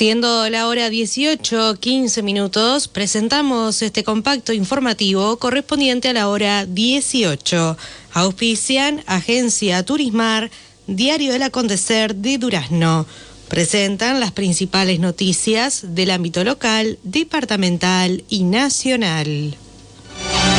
Siendo la hora 18:15, presentamos este compacto informativo correspondiente a la hora 18. Auspician Agencia Turismar, Diario del Acontecer de Durazno. Presentan las principales noticias del ámbito local, departamental y nacional.